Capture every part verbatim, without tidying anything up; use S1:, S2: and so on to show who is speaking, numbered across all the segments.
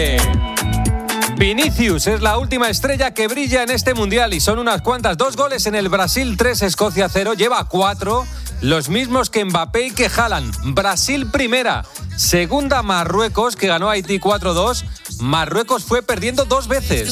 S1: Vinicius es la última estrella que brilla en este mundial y son unas cuantas. Dos goles en el Brasil tres, Escocia cero, lleva cuatro, los mismos que Mbappé y que Haaland. Brasil primera, segunda Marruecos, que ganó a Haití cuatro dos. Marruecos fue perdiendo dos veces.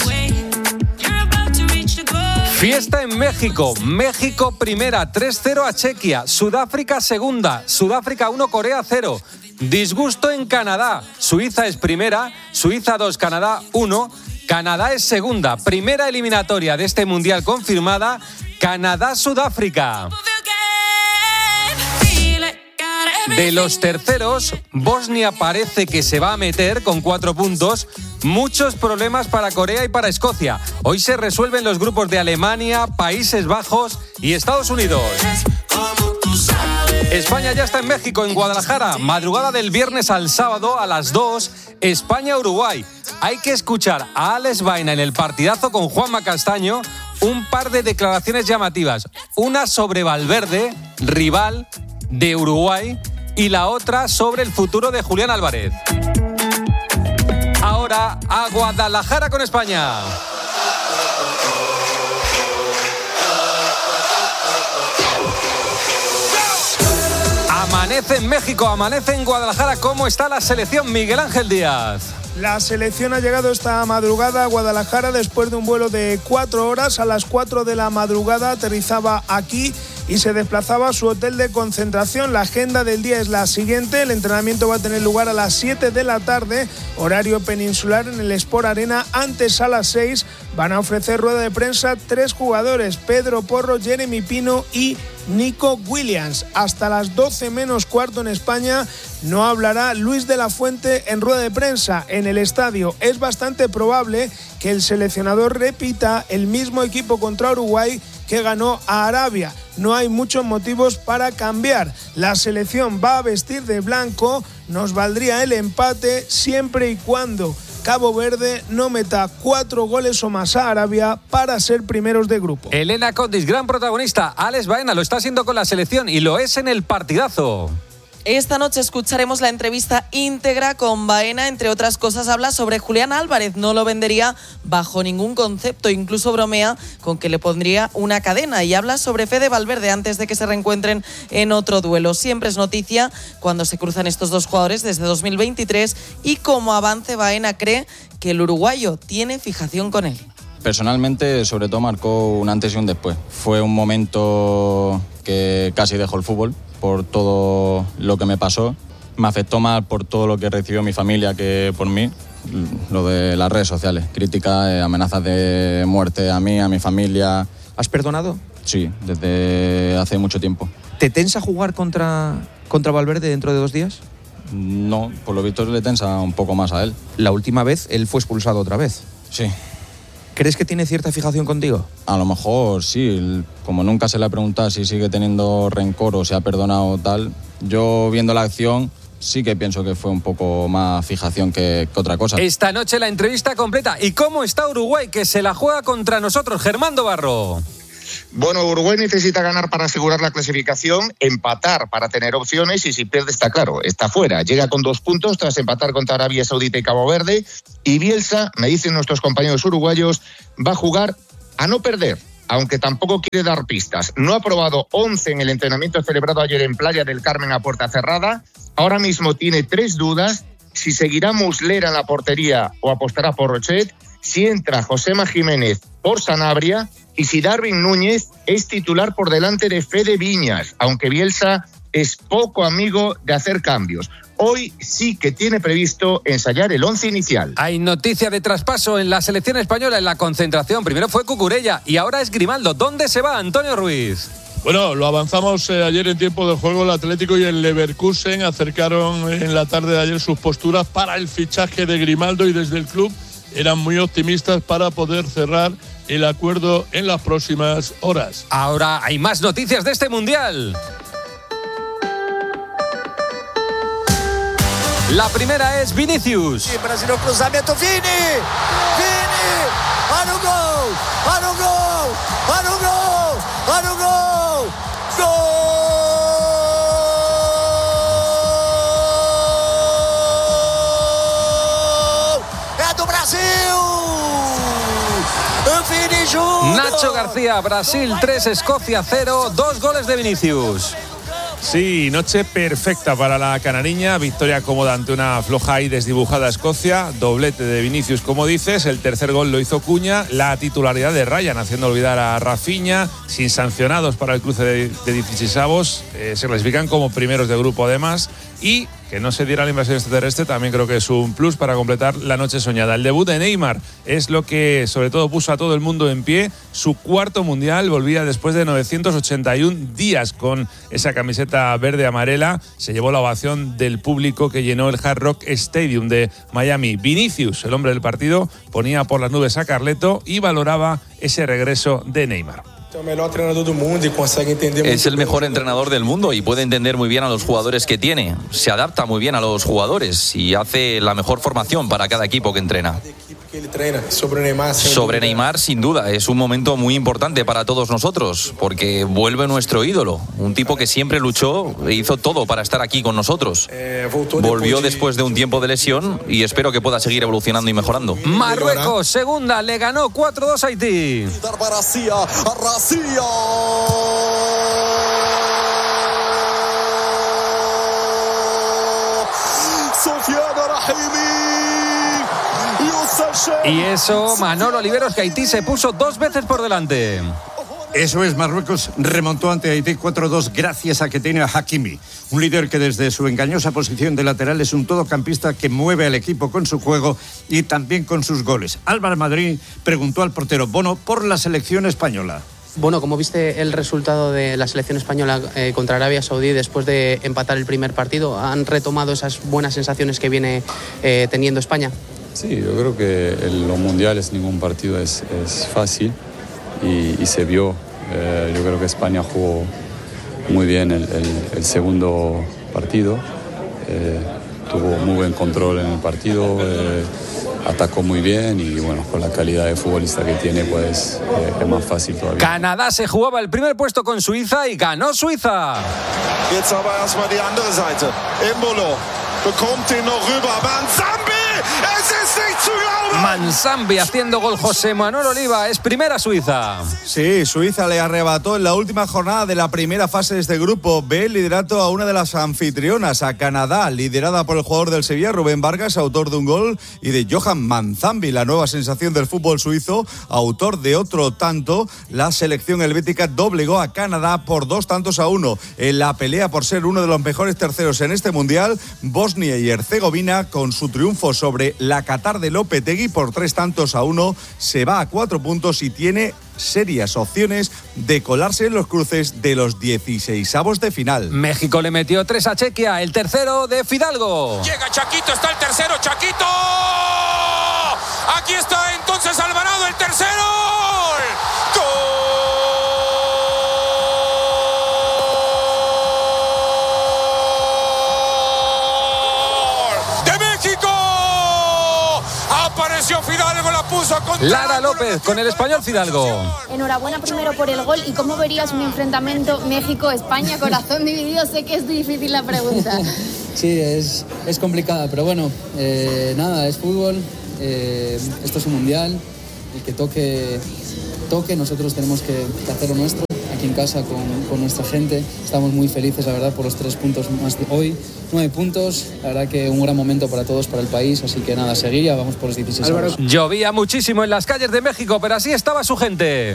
S1: Fiesta en México, México primera, tres cero a Chequia. Sudáfrica segunda, Sudáfrica uno, Corea cero. Disgusto en Canadá, Suiza es primera, Suiza dos, Canadá uno. Canadá es segunda, primera eliminatoria de este mundial confirmada, Canadá-Sudáfrica. De los terceros, Bosnia parece que se va a meter con cuatro puntos. Muchos problemas para Corea y para Escocia. Hoy se resuelven los grupos de Alemania, Países Bajos y Estados Unidos. España ya está en México, en Guadalajara. Madrugada del viernes al sábado a las dos, España-Uruguay. Hay que escuchar a Alex Baena en el partidazo con Juanma Castaño. Un par de declaraciones llamativas. Una sobre Valverde, rival de Uruguay, y la otra sobre el futuro de Julián Álvarez. Ahora a Guadalajara con España. Amanece en México, amanece en Guadalajara. ¿Cómo está la selección, Miguel Ángel Díaz?
S2: La selección ha llegado esta madrugada a Guadalajara después de un vuelo de cuatro horas. A las cuatro de la madrugada aterrizaba aquí y se desplazaba a su hotel de concentración. La agenda del día es la siguiente. El entrenamiento va a tener lugar a las siete de la tarde, horario peninsular, en el Sport Arena. Antes, a las seis, van a ofrecer rueda de prensa tres jugadores: Pedro Porro, Jeremy Pino y Nico Williams. Hasta las doce menos cuarto en España no hablará Luis de la Fuente en rueda de prensa en el estadio. Es bastante probable que el seleccionador repita el mismo equipo contra Uruguay que ganó a Arabia. No hay muchos motivos para cambiar. La selección va a vestir de blanco. Nos valdría el empate siempre y cuando Cabo Verde no meta cuatro goles o más a Arabia para ser primeros de grupo.
S1: Elena Condis, gran protagonista. Alex Baena lo está haciendo con la selección y lo es en el partidazo.
S3: Esta noche escucharemos la entrevista íntegra con Baena. Entre otras cosas, habla sobre Julián Álvarez. No lo vendería bajo ningún concepto, incluso bromea con que le pondría una cadena, y habla sobre Fede Valverde antes de que se reencuentren en otro duelo. Siempre es noticia cuando se cruzan estos dos jugadores desde dos mil veintitrés, y como avance, Baena cree que el uruguayo tiene fijación con él.
S4: Personalmente, sobre todo, marcó un antes y un después. Fue un momento que casi dejó el fútbol por todo lo que me pasó. Me afectó más por todo lo que recibió mi familia que por mí. Lo de las redes sociales, críticas, amenazas de muerte a mí, a mi familia.
S5: ¿Has perdonado?
S4: Sí, desde hace mucho tiempo.
S5: ¿Te tensa jugar contra, contra Valverde dentro de dos días?
S4: No, por lo visto le tensa un poco más a él.
S5: La última vez él fue expulsado otra vez.
S4: Sí.
S5: ¿Crees que tiene cierta fijación contigo?
S4: A lo mejor sí, como nunca se le ha preguntado si sigue teniendo rencor o se ha perdonado tal, yo viendo la acción sí que pienso que fue un poco más fijación que, que otra cosa.
S1: Esta noche la entrevista completa. ¿Y cómo está Uruguay, que se la juega contra nosotros? Germán Barro.
S6: Bueno, Uruguay necesita ganar para asegurar la clasificación, empatar para tener opciones, y si pierde, está claro, está fuera. Llega con dos puntos tras empatar contra Arabia Saudita y Cabo Verde, y Bielsa, me dicen nuestros compañeros uruguayos, va a jugar a no perder, aunque tampoco quiere dar pistas. No ha probado once en el entrenamiento celebrado ayer en Playa del Carmen a puerta cerrada. Ahora mismo tiene tres dudas: si seguirá Muslera en la portería o apostará por Rochet, si entra Josema Jiménez por Sanabria, y si Darwin Núñez es titular por delante de Fede Viñas, aunque Bielsa es poco amigo de hacer cambios. Hoy sí que tiene previsto ensayar el once inicial.
S1: Hay noticia de traspaso en la selección española en la concentración. Primero fue Cucurella y ahora es Grimaldo. ¿Dónde se va Antonio Ruiz?
S7: Bueno, lo avanzamos eh, ayer en tiempo de juego. El Atlético y el Leverkusen acercaron en la tarde de ayer sus posturas para el fichaje de Grimaldo, y desde el club eran muy optimistas para poder cerrar el acuerdo en las próximas horas.
S1: Ahora hay más noticias de este Mundial. La primera es Vinicius.
S8: Sí, Brasil, cruzamiento, Vini! Vini! ¡Para o gol! ¡Para o gol! ¡Para o gol! ¡Para o gol! ¡Gol! Brasil! Vini Júnior!
S1: Nacho García, Brasil tres, Escocia cero, dos goles de Vinicius.
S9: Sí, noche perfecta para la canariña, victoria cómoda ante una floja y desdibujada Escocia, doblete de Vinicius como dices, el tercer gol lo hizo Cuña, la titularidad de Ryan haciendo olvidar a Rafinha, sin sancionados para el cruce de, de dieciseisavos, eh, se clasifican como primeros de grupo además, y que no se diera la invasión extraterrestre también creo que es un plus para completar la noche soñada. El debut de Neymar es lo que sobre todo puso a todo el mundo en pie, su cuarto mundial, volvía después de novecientos ochenta y un días con esa camiseta verde amarela, se llevó la ovación del público que llenó el Hard Rock Stadium de Miami. Vinicius, el hombre del partido, ponía por las nubes a Carleto y valoraba ese regreso de Neymar.
S10: Es el mejor entrenador del mundo y puede entender muy bien a los jugadores que tiene. Se adapta muy bien a los jugadores y hace la mejor formación para cada equipo que entrena. Sobre Neymar, sin duda, es un momento muy importante para todos nosotros, porque vuelve nuestro ídolo, un tipo que siempre luchó e hizo todo para estar aquí con nosotros. Volvió después de un tiempo de lesión y espero que pueda seguir evolucionando y mejorando.
S1: Marruecos, segunda, le ganó cuatro dos a Haití. Y eso, Manolo Oliveros, que Haití se puso dos veces por delante.
S11: Eso es, Marruecos remontó ante Haití cuatro dos gracias a que tiene a Hakimi, un líder que desde su engañosa posición de lateral es un todocampista que mueve al equipo con su juego y también con sus goles. Álvaro Madrid preguntó al portero Bono por la selección española.
S12: Bueno, ¿cómo viste el resultado de la selección española eh, contra Arabia Saudí después de empatar el primer partido? ¿Han retomado esas buenas sensaciones que viene eh, teniendo España?
S13: Sí, yo creo que en los mundiales ningún partido es, es fácil y, y se vio. Eh, yo creo que España jugó muy bien el, el, el segundo partido, eh, tuvo muy buen control en el partido, eh, atacó muy bien y bueno, con la calidad de futbolista que tiene pues eh, es más fácil todavía.
S1: Canadá se jugaba el primer puesto con Suiza y ganó Suiza.
S14: Jetzt aber erstmal die andere Seite. Embolo bekommt ihn noch rüber. Manzambi, es ist nicht zu glauben.
S1: Manzambi haciendo gol. José Manuel Oliva, es primera Suiza.
S15: Sí, Suiza le arrebató en la última jornada de la primera fase de este grupo B el liderato a una de las anfitrionas, a Canadá, liderada por el jugador del Sevilla, Rubén Vargas, autor de un gol, y de Johan Manzambi, la nueva sensación del fútbol suizo, autor de otro tanto. La selección helvética doblegó a Canadá por dos tantos a uno. En la pelea por ser uno de los mejores terceros en este mundial, Bosnia y Herzegovina, con su triunfo sobre la Qatar de Lopetegui por tres tantos a uno, se va a cuatro puntos y tiene serias opciones de colarse en los cruces de los dieciseisavos de final.
S1: México le metió tres a Chequia, el tercero de Fidalgo.
S16: Llega Chaquito, está el tercero, Chaquito. Aquí está entonces Alvarado, el tercero. ¡Gol! Apareció Fidalgo, la puso contra
S1: Lara López con el español Fidalgo.
S17: Enhorabuena primero por el gol. ¿Y cómo verías un enfrentamiento México-España, corazón dividido? Sé que es difícil la pregunta.
S18: Sí, es, es complicada, pero bueno, eh, nada, es fútbol, eh, esto es un mundial, el que toque, toque, nosotros tenemos que, que hacer lo nuestro. Aquí en casa con, con nuestra gente. Estamos muy felices, la verdad, por los tres puntos más de hoy. Nueve puntos, la verdad que un gran momento para todos, para el país. Así que nada, seguir, ya vamos por los dieciséis.
S1: Llovía muchísimo en las calles de México, pero así estaba su gente.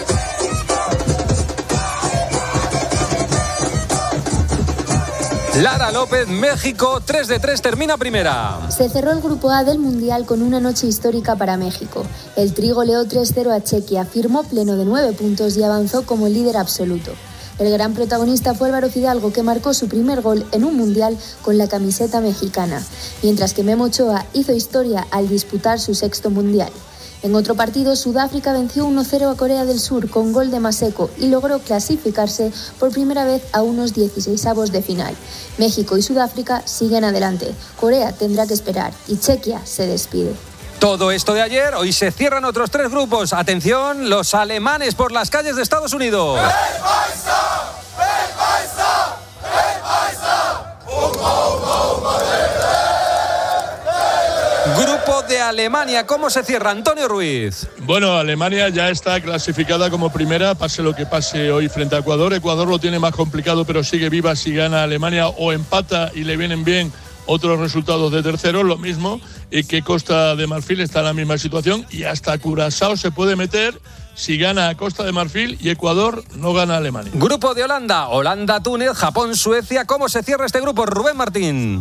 S1: Lara López, México, tres de tres, termina primera.
S17: Se cerró el grupo A del Mundial con una noche histórica para México. El Tri goleó tres cero a Chequia, firmó pleno de nueve puntos y avanzó como líder absoluto. El gran protagonista fue Álvaro Fidalgo, que marcó su primer gol en un Mundial con la camiseta mexicana, mientras que Memo Ochoa hizo historia al disputar su sexto Mundial. En otro partido, Sudáfrica venció uno cero a Corea del Sur con gol de Maseko y logró clasificarse por primera vez a unos dieciseisavos de final. México y Sudáfrica siguen adelante. Corea tendrá que esperar y Chequia se despide.
S1: Todo esto de ayer, hoy se cierran otros tres grupos. Atención, los alemanes por las calles de Estados Unidos.
S8: ¡El Barça! ¡El Barça! ¡El Barça! ¡Un, un, un,
S1: Grupo de Alemania, ¿cómo se cierra, Antonio Ruiz?
S7: Bueno, Alemania ya está clasificada como primera, pase lo que pase hoy frente a Ecuador. Ecuador lo tiene más complicado, pero sigue viva si gana Alemania o empata y le vienen bien otros resultados de tercero, lo mismo, y que Costa de Marfil está en la misma situación, y hasta Curazao se puede meter si gana Costa de Marfil y Ecuador no gana Alemania.
S1: Grupo de Holanda, Holanda, Túnez, Japón, Suecia, ¿cómo se cierra este grupo, Rubén Martín?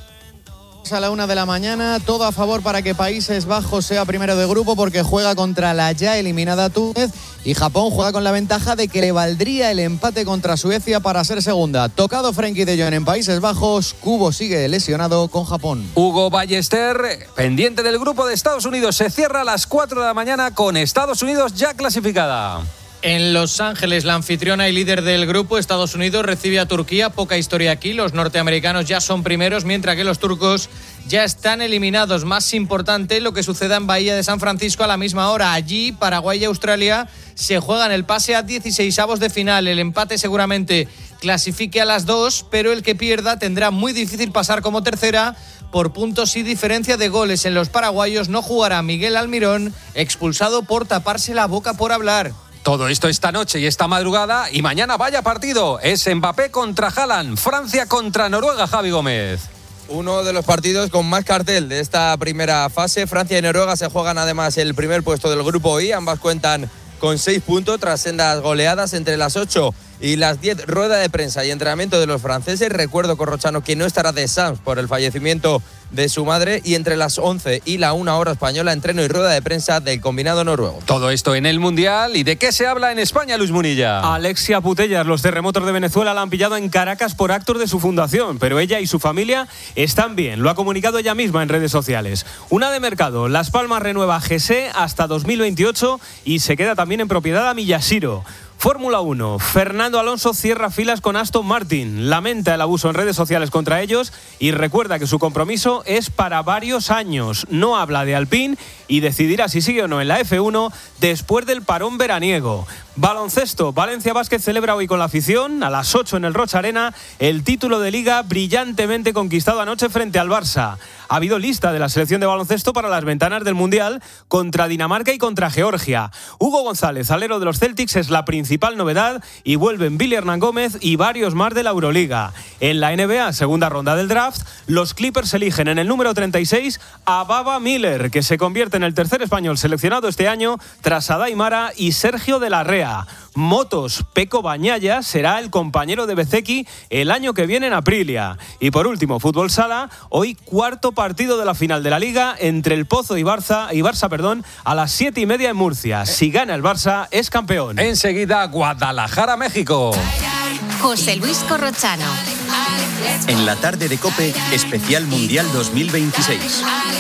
S19: A la una de la mañana, todo a favor para que Países Bajos sea primero de grupo porque juega contra la ya eliminada Túnez y Japón juega con la ventaja de que le valdría el empate contra Suecia para ser segunda. Tocado Frenkie de Jong en Países Bajos, Kubo sigue lesionado con Japón.
S1: Hugo Ballester, pendiente del grupo de Estados Unidos, se cierra a las cuatro de la mañana con Estados Unidos ya clasificada.
S20: En Los Ángeles, la anfitriona y líder del grupo, Estados Unidos, recibe a Turquía. Poca historia aquí. Los norteamericanos ya son primeros, mientras que los turcos ya están eliminados. Más importante lo que suceda en Bahía de San Francisco a la misma hora. Allí, Paraguay y Australia se juegan el pase a dieciseisavos de final. El empate seguramente clasifique a las dos, pero el que pierda tendrá muy difícil pasar como tercera por puntos y diferencia de goles. En los paraguayos no jugará Miguel Almirón, expulsado por taparse la boca por hablar.
S1: Todo esto esta noche y esta madrugada, y mañana vaya partido. Es Mbappé contra Haaland, Francia contra Noruega, Javi Gómez.
S21: Uno de los partidos con más cartel de esta primera fase. Francia y Noruega se juegan además el primer puesto del grupo I. Ambas cuentan con seis puntos tras sendas goleadas entre las ocho y las diez. Rueda de prensa y entrenamiento de los franceses. Recuerdo, Corrochano, que no estará de Sams por el fallecimiento de su madre, y entre las once y la una hora española, entreno y rueda de prensa del combinado noruego.
S1: Todo esto en el Mundial. ¿Y de qué se habla en España, Luis Munilla?
S22: Alexia Putellas, los terremotos de Venezuela la han pillado en Caracas por actos de su fundación, pero ella y su familia están bien. Lo ha comunicado ella misma en redes sociales. Una de mercado, Las Palmas renueva G S hasta dos mil veintiocho y se queda también en propiedad a Miyashiro. Fórmula uno, Fernando Alonso cierra filas con Aston Martin, lamenta el abuso en redes sociales contra ellos y recuerda que su compromiso es para varios años. No habla de Alpine y decidirá si sigue o no en la F uno después del parón veraniego. Baloncesto, Valencia Basket celebra hoy con la afición, a las ocho en el Rocha Arena, el título de Liga brillantemente conquistado anoche frente al Barça. Ha habido lista de la selección de baloncesto para las ventanas del Mundial contra Dinamarca y contra Georgia. Hugo González, alero de los Celtics, es la principal novedad y vuelven Billy Hernán Gómez y varios más de la Euroliga. En la N B A, segunda ronda del draft, los Clippers eligen en el número treinta y seis a Baba Miller, que se convierte en el tercer español seleccionado este año tras Adai Mara y Sergio de la Rea. Motos, Peco Bañaya será el compañero de Bezeki el año que viene en Aprilia. Y por último, fútbol sala, hoy cuarto partido de la final de la Liga entre el Pozo y Barça, y Barça perdón, a las siete y media en Murcia. Si gana el Barça, es campeón.
S1: Enseguida, Guadalajara, México.
S23: José Luis Corrochano.
S24: En la tarde de COPE, especial Mundial dos mil veintiséis.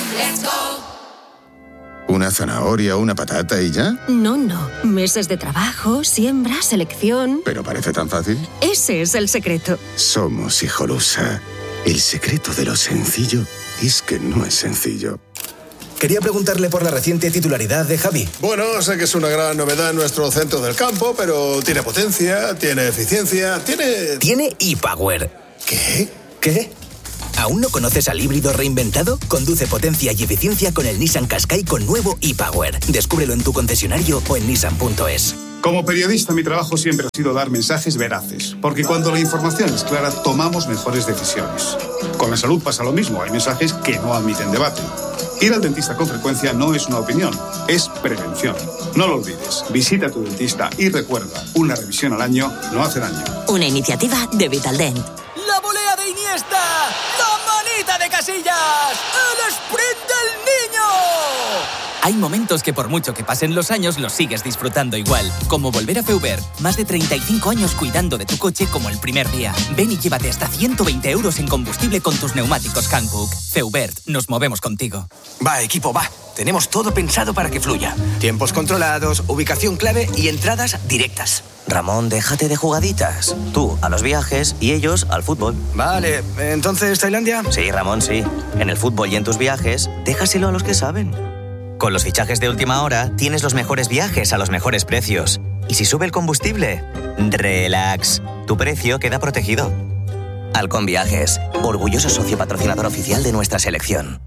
S25: ¿Una zanahoria o una patata y ya?
S23: No, no. Meses de trabajo, siembra, selección.
S25: ¿Pero parece tan fácil?
S23: Ese es el secreto.
S25: Somos Hijolusa. El secreto de lo sencillo es que no es sencillo.
S26: Quería preguntarle por la reciente titularidad de Javi.
S27: Bueno, sé que es una gran novedad en nuestro centro del campo, pero tiene potencia, tiene eficiencia, tiene...
S26: Tiene ePower.
S27: ¿Qué?
S26: ¿Qué? ¿Aún no conoces al híbrido reinventado? Conduce potencia y eficiencia con el Nissan Qashqai con nuevo ePower. Descúbrelo en tu concesionario o en nissan punto es.
S28: Como periodista, mi trabajo siempre ha sido dar mensajes veraces, porque cuando la información es clara, tomamos mejores decisiones. Con la salud pasa lo mismo, hay mensajes que no admiten debate. Ir al dentista con frecuencia no es una opinión, es prevención. No lo olvides, visita a tu dentista y recuerda, una revisión al año no hace daño.
S23: Una iniciativa de Vitaldent.
S8: ¡La volea de Iniesta! ¡La manita de Casillas! ¡El sprint del niño!
S29: Hay momentos que por mucho que pasen los años los sigues disfrutando igual. Como volver a Feubert. Más de treinta y cinco años cuidando de tu coche como el primer día. Ven y llévate hasta ciento veinte euros en combustible con tus neumáticos Hankook. Feubert, nos movemos contigo.
S26: Va, equipo, va. Tenemos todo pensado para que fluya. Tiempos controlados, ubicación clave y entradas directas.
S30: Ramón, déjate de jugaditas. Tú a los viajes y ellos al fútbol.
S26: Vale, ¿entonces Tailandia?
S30: Sí, Ramón, sí. En el fútbol y en tus viajes, déjaselo a los que saben. Con los fichajes de última hora, tienes los mejores viajes a los mejores precios. Y si sube el combustible, relax. Tu precio queda protegido. Halcón Viajes, orgulloso socio patrocinador oficial de nuestra selección.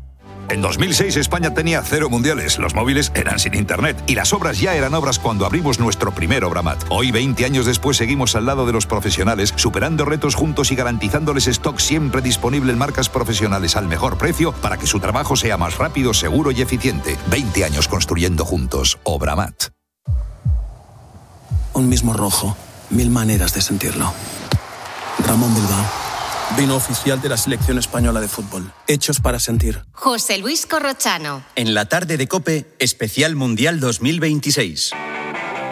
S2: En dos mil seis España tenía cero mundiales, los móviles eran sin internet y las obras ya eran obras cuando abrimos nuestro primer Obramat. Hoy, veinte años después, seguimos al lado de los profesionales, superando retos juntos y garantizándoles stock siempre disponible en marcas profesionales al mejor precio para que su trabajo sea más rápido, seguro y eficiente. veinte años construyendo juntos. Obramat.
S3: Un mismo rojo, mil maneras de sentirlo. Ramón Bilbao, vino oficial de la selección española de fútbol. Hechos para sentir.
S4: José Luis Corrochano.
S24: En la tarde de COPE, especial Mundial dos mil veintiséis.